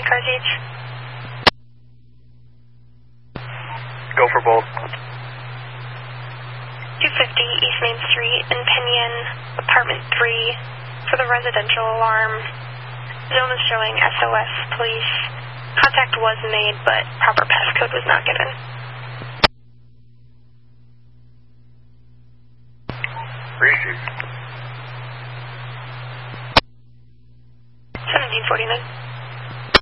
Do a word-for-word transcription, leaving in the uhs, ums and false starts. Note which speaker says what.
Speaker 1: car seats.
Speaker 2: Go for both.
Speaker 1: two fifty East Main Street in Pinyon, apartment three, for the residential alarm. Zone is showing S O S police. Contact was made, but proper passcode was not given.
Speaker 2: Receive.
Speaker 1: seventeen forty-nine.